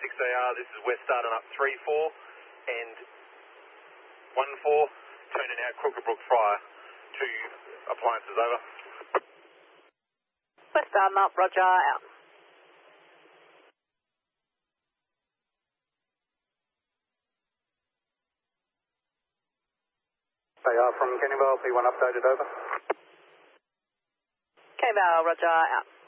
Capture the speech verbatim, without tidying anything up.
X A R, this is West Starting up three four and one four, turning out Crooked Fryer to appliances, over. West Starting up, roger, out. They are from Kennyvale, P one updated, over. Kennyvale, roger, out.